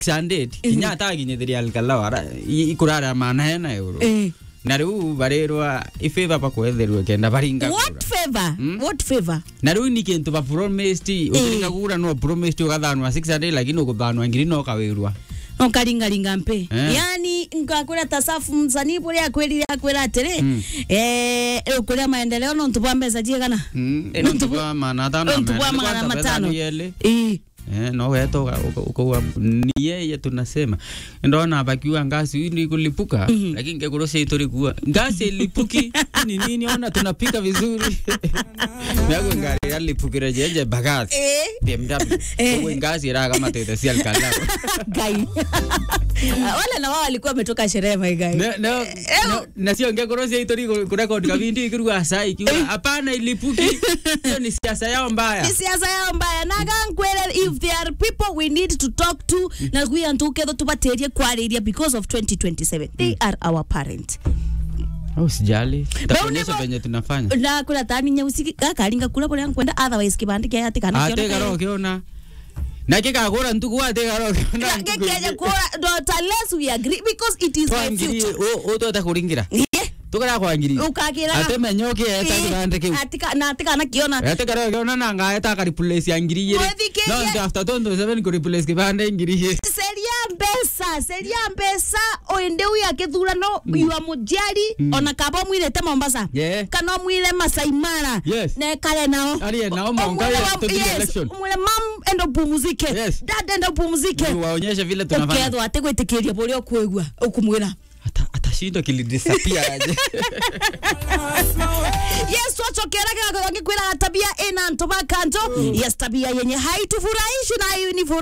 600 kinya ataginyithiria alkalawara ikurara mana hena euro na riu barerwa ifeva pakwetherwe kenda baringa what favor na riu ni kintu ba promised ukiringa kugura no promised ugathanwa 600 lakini ukuthanwa ngiri no kawirwa onkaringa mpe yani ngakura tasafu msanii pole akweli akwela tere ukuri maendeleo no ntubwa mbeza jigana ntubwa mana matano no weto uko ni yeye tunasema ndona bakiwa ngasi ni kulipuka lakini ngekurosa itori kuwa ngasi ilipuki ni nini ona tunapika vizuri nago ngari alipukira jeje bagasi BMW kwa ngasi era kama tete si alkala gai wala na wao walikuwa wametoka sherehe my guy na sio ngekurosa itori kurekodi kabindi kirwa sai kiwa hapana ilipuki hiyo ni siasa yao mbaya na gankwele if there are people we need to talk to na kuyantuke tubaterie kwariria because of 2027 they are our parent usijali tutaonyesha venye tunafanya na kula tani nyeusi kakalinga kula pole kwenda otherwise kibandike yate kana kiona ate garo kiona na kikagora ntuku ate garo kiona kekeje kora don't unless we agree because it is my future tota kuringira tukara kwa ngiri ukakira atemenyoke etakirandeke atika na kiona atika kiona nanga etaka replace ya ngiri yere no after 27 ko replace kibande ngiri seria mbesa oende uya kithurano yua mujari ona kabo mwirete Mombasa kana mwire Masai Mara ne kale nao ali nao mongale to the election mwire mam endo pumuzike dad endo pumuzike waonyesha vile tunafanya kedo ategwetekeria bole okwegwa okumwira atashinda kilidisappear aje yes wachokera kwa kwira tabia ina ntoba kanto yes tabia yenye haitufurahishi na hiyo ni